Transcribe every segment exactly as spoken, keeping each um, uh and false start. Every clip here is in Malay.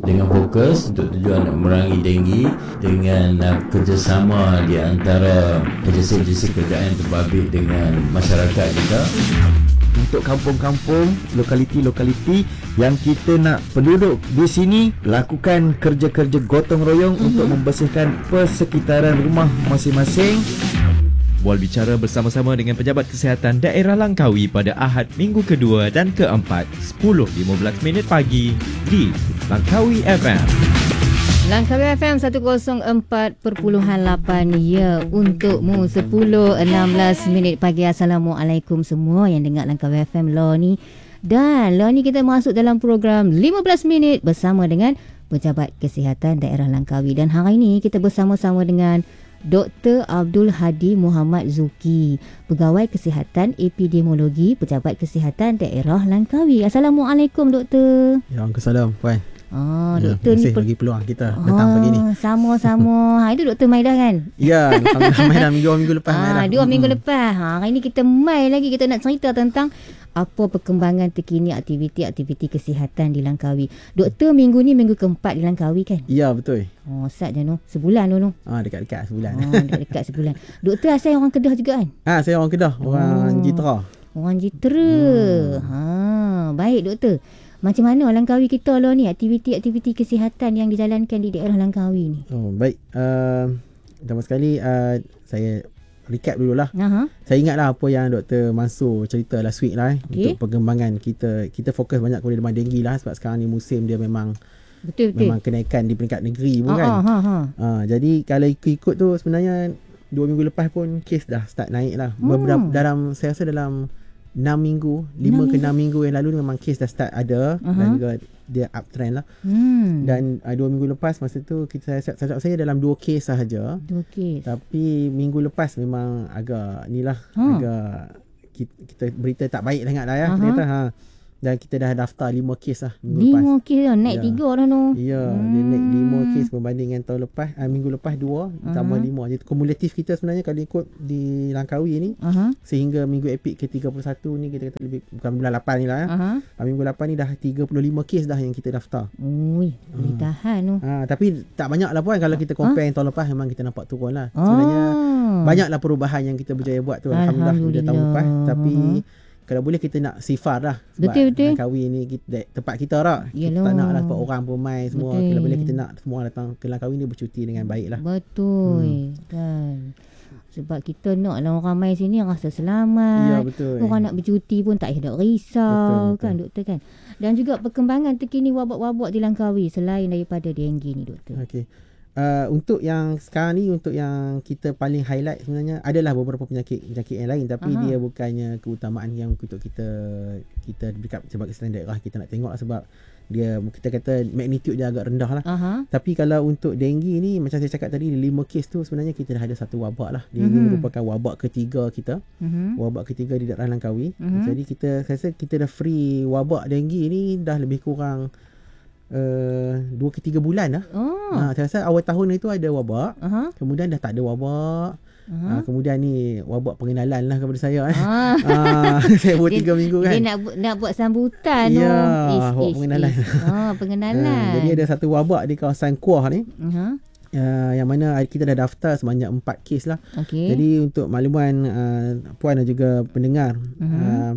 dengan fokus untuk tujuan nak memerangi denggi dengan uh, kerjasama di antara agensi-agensi kerajaan terbabit dengan masyarakat kita. Untuk kampung-kampung, lokaliti-lokaliti yang kita nak penduduk di sini lakukan kerja-kerja gotong royong mm-hmm. untuk membersihkan persekitaran rumah masing-masing. Bual bicara bersama-sama dengan Pejabat Kesihatan Daerah Langkawi pada Ahad minggu kedua dan keempat sepuluh lima belas minit pagi di Langkawi F M. Langkawi F M seratus empat perpuluhan lapan ya untukmu sepuluh enam belas minit pagi. Assalamualaikum semua yang dengar Langkawi F M lo ni. Dan lo ni kita masuk dalam program lima belas minit bersama dengan Pejabat Kesihatan Daerah Langkawi. Dan hari ini kita bersama-sama dengan Doktor Abdul Hadi Muhammad Zuki, Pegawai Kesihatan Epidemiologi Pejabat Kesihatan Daerah Langkawi. Assalamualaikum Doktor. Ya, Waalaikumsalam Puan. Oh, ya, doktor ni per- bagi peluang kita datang oh, pagi ni. Sama-sama. Ha, itu Doktor Maidah kan? Ya, Alhamdulillah Maidah minggu minggu lepas ha, Maidah. Dua minggu hmm. lepas. Ha, hari ni kita mai lagi, kita nak cerita tentang apa perkembangan terkini aktiviti-aktiviti kesihatan di Langkawi. Doktor minggu ni minggu keempat di Langkawi kan? Ya, betul. Oh, sat je no. Sebulan tu no. Ah, dekat-dekat sebulan. Oh, dekat-dekat sebulan. Doktor asal orang Kedah juga kan? Ah, saya orang Kedah, orang oh, Jitera. Orang Jitera. Hmm. Ha, baik doktor. Macam mana Langkawi kita lah ni, aktiviti-aktiviti kesihatan yang dijalankan di daerah Langkawi ni? Oh, baik. Uh, pertama sekali uh, saya recap dululah. Aha. Saya ingatlah apa yang Doktor Mansur cerita last week lah eh, okay. Untuk perkembangan kita. Kita fokus banyak kepada demam denggi lah sebab sekarang ni musim dia memang betul, betul. memang kenaikan di peringkat negeri pun ha, kan. Ha, ha. Uh, jadi kalau ikut-ikut tu sebenarnya dua minggu lepas pun kes dah start naik lah. Hmm. Beberapa, dalam saya rasa dalam enam minggu, lima ke enam minggu yang lalu memang kes dah start ada uh-huh. dan juga dia uptrend lah. Hmm. Dan uh, dua minggu lepas masa tu kita saya, saya, saya dalam dua kes sahaja. Dua kes. Tapi minggu lepas memang agak ni lah huh. agak kita, kita berita tak baik sangat lah ya. Uh-huh. Ternyata ha. Dan kita dah daftar lima kes lah minggu lima lepas. Lima kes dah, naik ya. tiga dah tu. Ya, hmm. dia naik lima kes berbanding dengan tahun lepas. Uh, minggu lepas dua, uh-huh. tambah lima. Jadi kumulatif kita sebenarnya kalau ikut di Langkawi ni, uh-huh. sehingga minggu epik ke tiga puluh satu ni, kita kata lebih, bukan bulan lapan ni lah ya. Uh-huh. Uh, minggu lapan ni dah tiga puluh lima kes dah yang kita daftar. Ui, boleh uh. tahan tu. Uh, tapi tak banyak lah pun kalau kita compare huh? tahun lepas memang kita nampak turun lah. Sebenarnya oh. banyaklah perubahan yang kita berjaya buat tu. Alhamdulillah, Alhamdulillah. tahun lepas. Tapi uh-huh. kalau boleh kita nak sifar lah. Sebab betul-betul Langkawi ni kita, tempat kita lah. Kita tak nak lah tempat orang pun main semua. Betul. Kalau boleh kita nak semua datang ke Langkawi ni bercuti dengan baik lah. Betul hmm. kan. Sebab kita nak lah orang main sini rasa selamat. Ya, betul. Orang nak bercuti pun tak ada risau. Betul, kan betul. Doktor kan. Dan juga perkembangan terkini wabak-wabak di Langkawi selain daripada denggi ni doktor. Okey. Uh, untuk yang sekarang ni, untuk yang kita paling highlight sebenarnya adalah beberapa penyakit-penyakit yang lain, tapi Aha. dia bukannya keutamaan yang untuk kita kita dekat Pejabat Kesihatan Daerah kita nak tengok lah, sebab dia kita kata magnitude dia agak rendah lah. Aha. Tapi kalau untuk denggi ni macam saya cakap tadi, lima kes tu sebenarnya kita dah ada satu wabak lah. Dia mm-hmm. ini merupakan wabak ketiga kita. Mm-hmm. Wabak ketiga di daerah Langkawi. Mm-hmm. Jadi kita saya rasa kita dah free wabak denggi ni dah lebih kurang Uh, dua ke tiga bulan lah. Oh. Ha, saya rasa awal tahun itu ada wabak. Uh-huh. Kemudian dah tak ada wabak. Uh-huh. Ha, kemudian ni wabak pengenalan lah kepada saya. Uh. Ha, saya buat tiga minggu kan. Dia nak, bu- nak buat sambutan. Ya, yeah, wabak pengenalan. Oh, pengenalan. Ha, jadi ada satu wabak di kawasan Kuah ni. Uh-huh. Uh, yang mana kita dah daftar sebanyak empat kes lah. Okay. Jadi untuk makluman uh, puan dan juga pendengar, uh-huh. uh,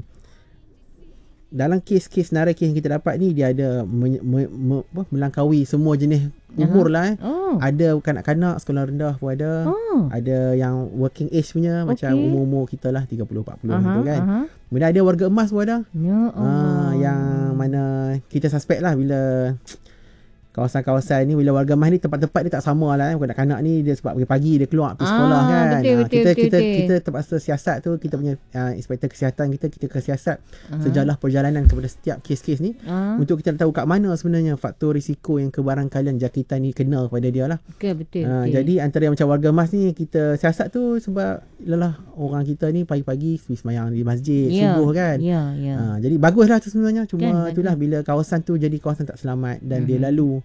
dalam kes-kes nara kes yang kita dapat ni, dia ada me, me, me, apa, melangkaui semua jenis umur uh-huh. lah eh. Oh. Ada kanak-kanak sekolah rendah pun ada. Oh. Ada yang working age punya, okay. macam umur-umur kita lah tiga puluh empat puluh uh-huh. gitu kan. Uh-huh. Kemudian ada warga emas pun ada. Ya Allah. Uh, yang mana kita suspect lah bila kawasan-kawasan ni, bila warga emas ni tempat-tempat dia tak sama lah eh. Kanak-kanak ni dia sebab pagi-pagi dia keluar pergi ah, sekolah kan. Betul, betul, kita, betul, kita, betul. kita terpaksa siasat tu, kita punya uh, inspektor kesihatan kita, kita kena siasat uh-huh. sejarah perjalanan kepada setiap kes-kes ni uh-huh. untuk kita tahu kat mana sebenarnya faktor risiko yang kebarangkalian jangkitan ni kena kepada dia lah. Okay, betul, uh, betul. Jadi antara yang macam warga emas ni kita siasat tu sebab lelah orang kita ni pagi-pagi semayang di masjid, yeah. subuh kan. Yeah, yeah. Uh, jadi baguslah tu sebenarnya. Cuma kan, itulah bila kawasan tu jadi kawasan tak selamat dan uh-huh. dia lalu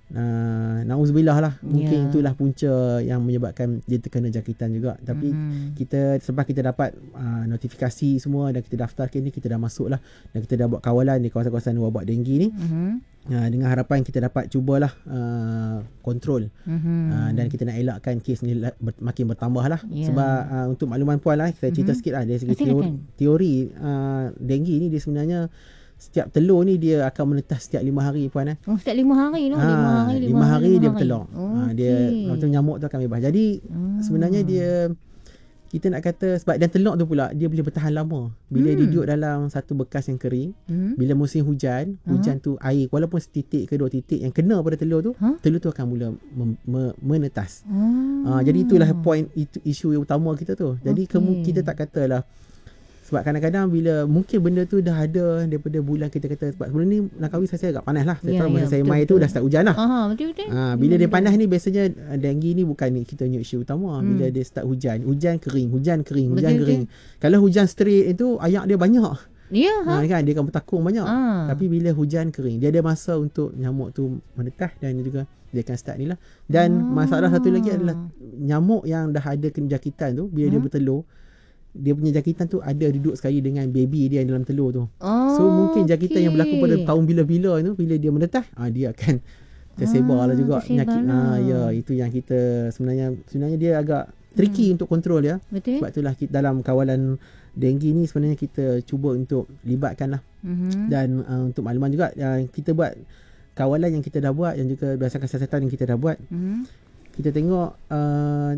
Uh, Nauzubillah lah. Mungkin yeah. itulah punca yang menyebabkan dia terkena jangkitan juga. Tapi mm-hmm. kita sebab kita dapat uh, notifikasi semua dan kita daftar kini, kita dah masuk lah dan kita dah buat kawalan di kawasan-kawasan wabak denggi ni. Mm-hmm. Uh, dengan harapan kita dapat cubalah uh, kontrol mm-hmm. uh, dan kita nak elakkan kes ni ber, makin bertambah lah. Yeah. Sebab uh, untuk makluman puan lah, kita cerita mm-hmm. sikit lah dari segi teori, teori uh, denggi ni dia sebenarnya setiap telur ni dia akan menetas setiap lima hari puan eh. Oh, setiap lima hari tu. Ha, lima hari, lima, lima hari, hari dia bertelur. Oh, ha, dia okay. macam nyamuk tu akan bebas. Jadi hmm. sebenarnya dia kita nak kata sebab dan telur tu pula dia boleh bertahan lama. Bila hmm. dia duduk dalam satu bekas yang kering, hmm. bila musim hujan, uh-huh. hujan tu air walaupun setitik ke dua titik yang kena pada telur tu, huh? telur tu akan mula mem- me- menetas. Oh. Ha, jadi itulah point itu isu yang utama kita tu. Jadi okay. kemu- kita tak katalah sebab kadang-kadang bila mungkin benda tu dah ada daripada bulan kita kata sebab sebelum ni Langkawi saya agak panas lah. Saya yeah, tahu masa yeah, saya mai tu dah start hujan lah. Aha, betul-betul. Ha, bila hmm, dia panas ni biasanya denggi ni bukan ni kita punya isu utama. Hmm. Bila dia start hujan, hujan kering, hujan kering, hujan betul, kering. Betul. Kalau hujan straight itu ayak dia banyak. Ya, yeah, ha? ha, kan dia akan bertakung banyak. Ha. Tapi bila hujan kering, dia ada masa untuk nyamuk tu menetah dan juga dia akan start ni lah. Dan ha. masalah satu lagi adalah nyamuk yang dah ada penjakitan tu bila hmm. dia bertelur, dia punya jangkitan tu ada duduk sekali dengan baby dia yang dalam telur tu. Oh, so mungkin jangkitan okay. yang berlaku pada tahun bila-bila tu, bila dia menetah, ah, dia akan tersebar ah, lah juga penyakit. Ah, ya, itu yang kita sebenarnya sebenarnya dia agak tricky hmm. untuk kontrol ya. Betul. Sebab itulah kita, dalam kawalan denggi ni sebenarnya kita cuba untuk libatkan lah. Mm-hmm. Dan uh, untuk makluman juga uh, kita buat kawalan yang kita dah buat dan juga berdasarkan siasatan yang kita dah buat. Mm-hmm. Kita tengok uh,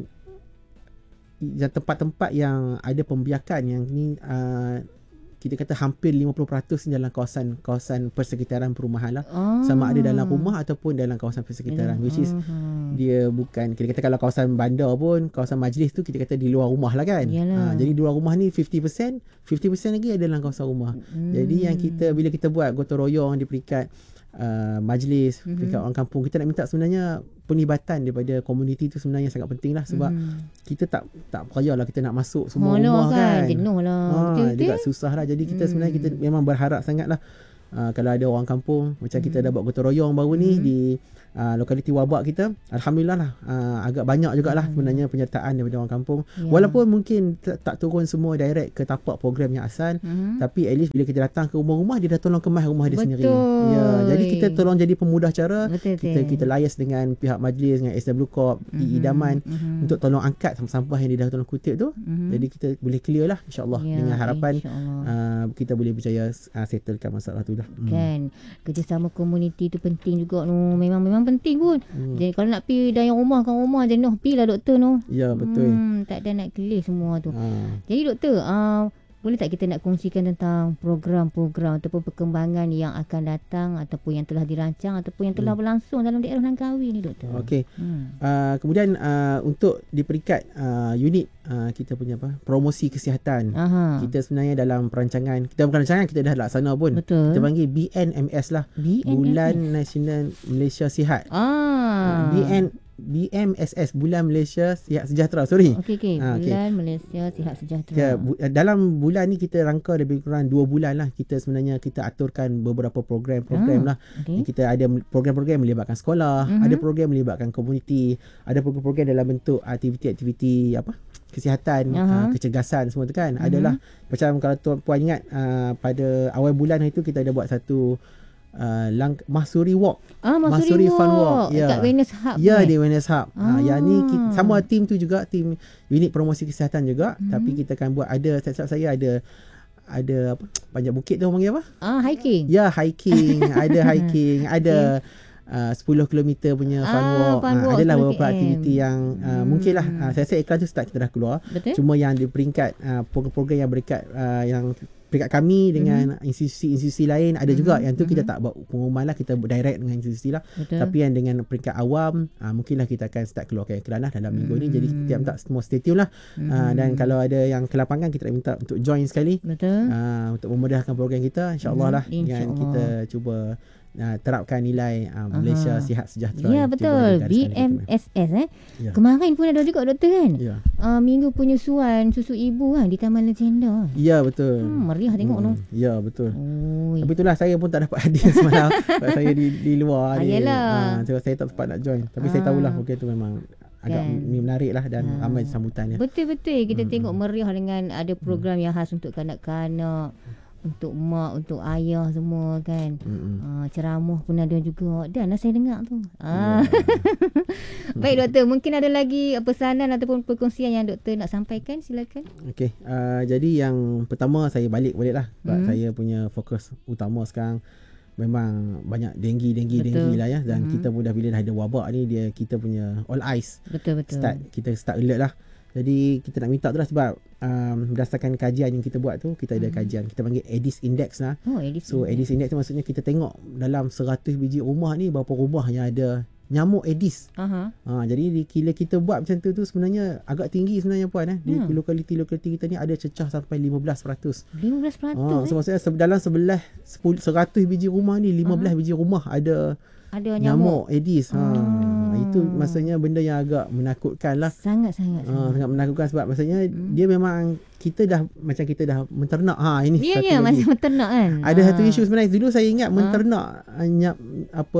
yang tempat-tempat yang ada pembiakan yang ni uh, kita kata hampir lima puluh peratus dalam kawasan kawasan persekitaran perumahan lah. Oh. Sama ada dalam rumah ataupun dalam kawasan persekitaran, which is uh-huh. dia bukan, kita kata kalau kawasan bandar pun, kawasan majlis tu kita kata di luar rumah lah kan. Ha, jadi di luar rumah ni fifty percent fifty percent lagi ada dalam kawasan rumah. Hmm. Jadi yang kita bila kita buat gotong royong di peringkat uh, majlis, mm-hmm. peringkat orang kampung, kita nak minta sebenarnya penglibatan daripada komuniti tu sebenarnya sangat penting lah. Sebab mm. kita tak tak percaya lah kita nak masuk semua oh, rumah kan, kan. Jenuh lah, ha, betul-betul. Dia susah lah. Jadi kita mm. sebenarnya kita memang berharap sangat lah uh, kalau ada orang kampung macam mm. kita dah buat gotong royong baru mm. ni di uh, lokaliti Wabak kita, Alhamdulillah lah uh, agak banyak jugalah mm. sebenarnya penyertaan daripada orang kampung. Yeah. Walaupun mungkin t- tak turun semua direct ke tapak program yang asal, mm. tapi at least bila kita datang ke rumah-rumah, dia dah tolong kemas rumah dia betul. Sendiri. Ya, jadi kita tolong jadi pemudah cara. Betul, kita kita liaise dengan pihak majlis, dengan S W Corp, mm-hmm. I Idaman mm-hmm. untuk tolong angkat sampah-sampah yang dia dah tolong kutip tu. Mm-hmm. Jadi kita boleh clear lah insya-Allah, ya, dengan harapan uh, kita boleh berjaya uh, settlekan masalah tu lah. Kan. Hmm. Kerjasama komuniti tu penting juga tu. Memang memang penting pun. Hmm. Jadi kalau nak pergi dari rumah ke rumah jenuh, pergilah doktor tu. Ya, betul. Hmm, tak ada nak clear semua tu. Ha. Jadi doktor, uh, boleh tak kita nak kongsikan tentang program-program ataupun perkembangan yang akan datang ataupun yang telah dirancang ataupun yang telah hmm. berlangsung dalam daerah Langkawi ni doktor? Okey. Hmm. Uh, kemudian uh, untuk di peringkat uh, unit uh, kita punya apa? Promosi kesihatan. Aha. Kita sebenarnya dalam perancangan, kita bukan rancangan, kita dah laksana pun. Betul. Kita panggil B N M S lah. B N M S. Bulan Nasional Malaysia Sihat. Ah. B N B M S S, Bulan Malaysia Sihat Sejahtera. Sorry. Okey okey. Ha, okay. Bulan Malaysia Sihat Sejahtera. Ya, bu- dalam bulan ni kita rangka lebih kurang dua bulan lah. Kita sebenarnya kita aturkan beberapa program-program ah, lah. Okay. Kita ada program-program melibatkan sekolah, mm-hmm. ada program melibatkan komuniti, ada program-program dalam bentuk aktiviti-aktiviti apa? Kesihatan, uh, kecergasan semua tu kan. Mm-hmm. Adalah macam kalau tuan puan ingat uh, pada awal bulan itu kita ada buat satu Uh, Lang- Mahsuri Walk. Ah, Mahsuri, Mahsuri Walk. Fun Walk. Ya. Dekat Wellness Hub. Ya, di Wellness Hub. Ah. Ha, yang ni kita, sama tim tu juga, tim unit promosi kesihatan juga, hmm. tapi kita akan buat ada saya saya ada ada apa? Panjat bukit tu orang panggil apa? Ah, hiking. Ya, hiking, ada hiking, ada Uh, sepuluh kilometer punya fun ah, walk, fun walk uh, adalah beberapa aktiviti yang uh, hmm. mungkinlah uh, saya rasa iklan tu start kita dah keluar. Betul? Cuma yang di peringkat uh, program-program yang berikat uh, yang peringkat kami dengan mm-hmm. institusi-institusi lain ada mm-hmm. juga yang tu mm-hmm. kita tak buat pengumuman lah, kita direct dengan institusi lah. Betul. Tapi yang dengan peringkat awam uh, mungkinlah kita akan start keluarkan iklan lah dalam minggu mm-hmm. ni. Jadi kita minta semua stay tune lah. Mm-hmm. uh, dan kalau ada yang ke lapangan kita minta untuk join sekali. Betul. Uh, untuk memudahkan program kita, insyaAllah mm-hmm. lah. Insya yang kita cuba uh, terapkan nilai uh, Malaysia Sihat Sejahtera. Ya, betul. B M S S eh. Ya. Kemarin pun ada juga doktor kan? Ya. Uh, minggu penyusuan susu ibu kan di Taman Legenda. Ya, betul. Hmm, meriah tengok hmm. tu. Ya, betul. Oi. Tapi itulah saya pun tak dapat hadiah semalam. Sebab saya di, di luar. Ayolah. Uh, saya tak sempat nak join. Tapi ah. saya tahulah program tu memang agak kan. menarik lah dan ha. ramai sambutan dia. Betul-betul kita hmm. tengok meriah dengan ada program hmm. yang khas untuk kanak-kanak, untuk mak, untuk ayah semua kan. Hmm. Ha, ceramah pun ada juga. Dan lah saya dengar tu. Ha. Yeah. Baik doktor, mungkin ada lagi pesanan ataupun perkongsian yang doktor nak sampaikan, silakan. Okey, uh, jadi yang pertama saya balik balik lah. Sebab hmm. saya punya fokus utama sekarang memang banyak denggi denggi betul. denggi lah ya, dan hmm. kita pun dah bila dah ada wabak ni, dia kita punya all eyes betul betul start, kita start alert lah. Jadi kita nak minta tu lah sebab um, berdasarkan kajian yang kita buat tu, kita ada hmm. kajian kita panggil Aedes Index lah. Oh, Aedes so Aedes Index tu maksudnya kita tengok dalam seratus biji rumah ni berapa rumah yang ada nyamuk Aedes. Uh-huh. Ha, jadi bila kita buat macam tu tu sebenarnya agak tinggi sebenarnya puan eh. Di hmm. lokaliti-lokaliti kita ni ada cecah sampai lima belas peratus. lima belas peratus. Ha, so maksudnya dalam sebelah seratus biji rumah ni lima belas uh-huh. biji rumah ada ada nyamuk, nyamuk Aedes. Ha, hmm. itu maksudnya benda yang agak menakutkan lah. Sangat-sangat. Ha, sangat menakutkan sebab maksudnya hmm. dia memang kita dah macam kita dah menternak. Ha, ini ya, satu ya, macam menternak kan. Ada ha. satu isu sebenarnya. Dulu saya ingat ha. menternak nyap, apa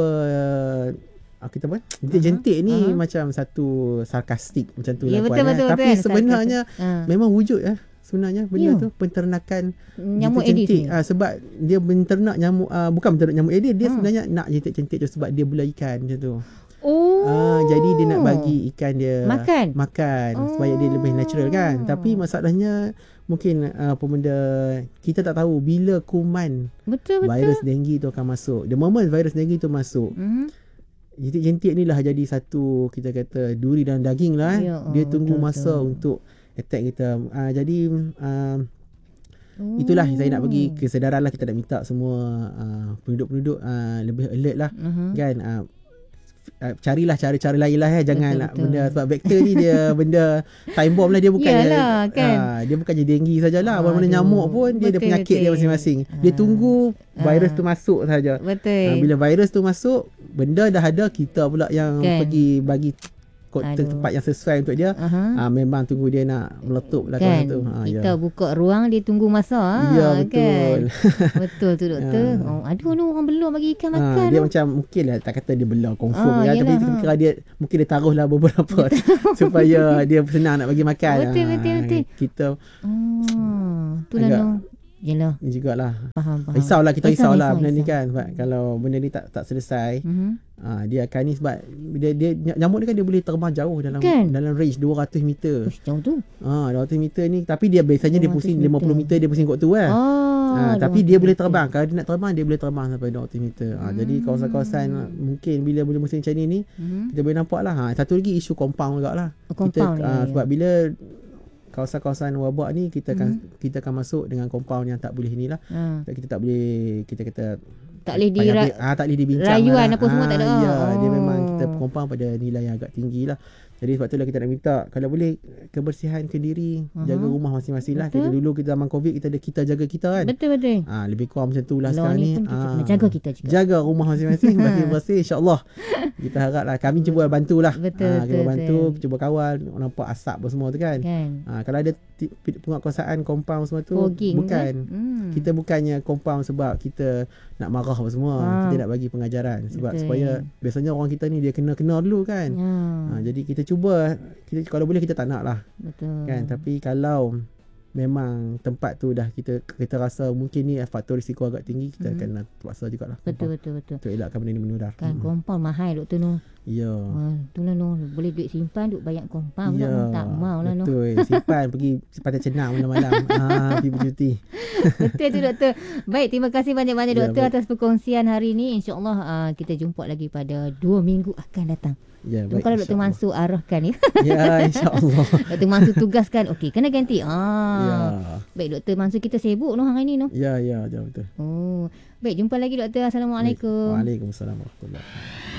kita apa jentik-jentik ni uh-huh. macam satu sarkastik macam tu ya, lah betul, puan, betul, eh. Tapi betul, sebenarnya uh. memang wujud ya sebenarnya benda ya. tu penternakan nyamuk jentik uh, sebab dia menternak nyamuk uh, bukan menternak nyamuk Aedes, dia uh. sebenarnya nak jentik-jentik tu sebab dia bela ikan macam tu. Oh. Uh, jadi dia nak bagi ikan dia makan, makan oh. supaya dia lebih natural kan. Tapi masalahnya mungkin uh, apa benda kita tak tahu bila kuman betul, betul. virus denggi tu akan masuk. The moment virus denggi tu masuk, mm-hmm. jentik-jentik ni lah jadi satu kita kata duri dalam daging lah. Ya, oh, dia tunggu betul, masa betul. untuk attack kita. Uh, jadi uh, oh. itulah saya nak bagi kesedaran lah. Kita nak minta semua uh, penduduk-penduduk uh, lebih alert lah. Uh-huh. Kan uh, uh, carilah cara-cara lain lah ya. Jangan betul, nak betul. benda sebab vektor ni dia benda time bomb lah. Dia bukannya Yalah, kan? uh, dia bukannya denggi sajalah. Mana-mana nyamuk pun dia betul, ada penyakit betul. dia masing-masing. uh. Dia tunggu virus uh. tu masuk saja. Betul. Uh, bila virus tu masuk, benda dah ada, kita pula yang kan. pergi bagi tempat yang sesuai untuk dia. Uh-huh. Ha, memang tunggu dia nak meletup lah kan. tu. Ha, kita ya. buka ruang, dia tunggu masa. Ha, ya betul. Kan? Betul tu doktor. Ya. Oh, aduh ni orang belum bagi ikan ha, makan. Dia tu. macam mungkin lah tak kata dia belah confirm. Ha, ya, tapi ha. kira dia mungkin dia taruh lah beberapa supaya dia senang nak bagi makan. Betul, ha, betul, betul. Kita oh, tu lah no. Yelah. Ini jugalah. Faham, faham. Risaulah kita risau, risaulah benda risau. ni kan. Sebab kalau benda ni tak tak selesai, mm-hmm. uh, dia akan ni sebab dia, dia nyamuk ni kan dia boleh terbang jauh dalam kan? dalam range dua ratus meter. Ush, jauh tu. Ah, uh, dua ratus meter ni tapi dia biasanya dia pusing lima puluh meter dia pusing kot tu kan. Oh, uh, tapi dia boleh terbang. Kalau dia nak terbang dia boleh terbang sampai dua ratus meter. Ah, uh, hmm. jadi kawasan-kawasan mungkin bila boleh musim macam ni ni hmm. kita boleh nampak lah. Ha, satu lagi isu compound jugalah. Oh, compound kita uh, sebab ya. bila kawasan-kawasan wabak ni kita akan mm-hmm. kita akan masuk dengan compound yang tak boleh inilah. Hmm. Kita tak boleh kita kata tak boleh di ra- ah, tak boleh dibincang rayuan lah. apa semua ah, tak ada. Ya, oh. dia memang kita compound pada nilai yang agak tinggi lah. Jadi sebab itulah kita nak minta kalau boleh kebersihan Kediri, uh-huh. jaga rumah masing-masing lah. Kita dulu kita zaman Covid kita ada kita jaga kita kan. Betul betul. Ah, lebih kurang macam tu lah Law sekarang ni. Ah, jaga kita juga. Jaga rumah masing-masing bersih-bersih insya-Allah. Kita haraplah kami cuba bantulah. Betul, ah, kita betul, bantu, betul. cuba kawal, nampak asap apa semua tu kan. kan. Ah, kalau ada t- penguatkuasaan compound semua tu Fogging, bukan kan? hmm. kita bukannya compound sebab kita nak marah apa semua. Ah. Kita nak bagi pengajaran sebab betul. supaya biasanya orang kita ni dia kena-kena dulu kan. Ya. Ah, jadi kita cuba kita kalau boleh kita tak nak lah. Betul. Kan, tapi kalau memang tempat tu dah kita kita rasa mungkin ni faktor risiko agak tinggi, kita mm-hmm. akan terpaksa jugalah. Betul betul betul. Untuk elakkan benda ni menular. Kan mm. compound mahal doktor Noh. Ya. Uh, tu lah Noh, boleh duit simpan duk bayar compound ya, tak, tak mau lah Noh. Betul. Simpan pergi pantai Cenang malam-malam. Ha, pergi bercuti. Betul tu doktor. Baik, terima kasih banyak-banyak doktor ya, atas perkongsian hari ini. Insya-Allah uh, kita jumpa lagi pada dua minggu akan datang. Ya, baik, kalau Doktor Mansur arahkan ya. Ya, insya-Allah. Doktor Mansur tugaskan, okey, kena ganti. Ah. Ya. Baik, Doktor Mansur kita sibuk noh hari ni noh. Ya, ya, betul. Oh. Baik, jumpa lagi doktor. Assalamualaikum. Waalaikumsalam warahmatullahi wabarakatuh.